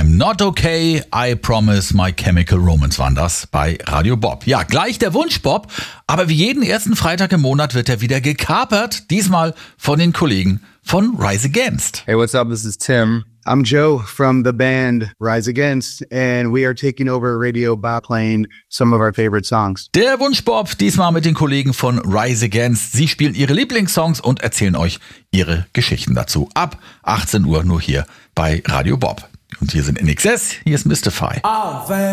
I'm Not Okay, I Promise My Chemical Romance waren das bei Radio Bob. Ja, gleich der Wunsch-Bob, aber wie jeden ersten Freitag im Monat wird er wieder gekapert, diesmal von den Kollegen von Rise Against. Hey, what's up? This is Tim. I'm Joe from the band Rise Against, and we are taking over Radio Bob, playing some of our favorite songs. Der Wunsch-Bob, diesmal mit den Kollegen von Rise Against. Sie spielen ihre Lieblingssongs und erzählen euch ihre Geschichten dazu. Ab 18 Uhr nur hier bei Radio Bob. Und hier sind NXS, hier ist Mystify.